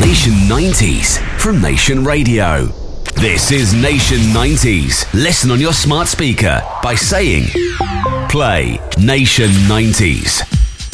Nation 90s from Nation Radio. This is Nation 90s. Listen on your smart speaker by saying, play Nation 90s.